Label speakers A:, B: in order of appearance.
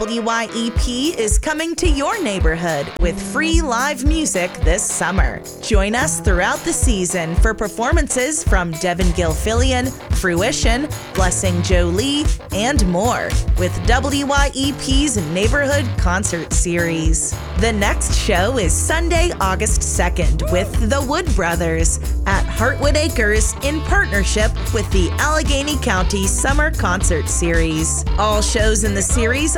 A: WYEP is coming to your neighborhood with free live music this summer. Join us throughout the season for performances from Devin Gilfillian, Fruition, Blessing Jolie, and more with WYEP's Neighborhood Concert Series. The next show is Sunday, August 2nd with the Wood Brothers at Heartwood Acres in partnership with the Allegheny County Summer Concert Series. All shows in the series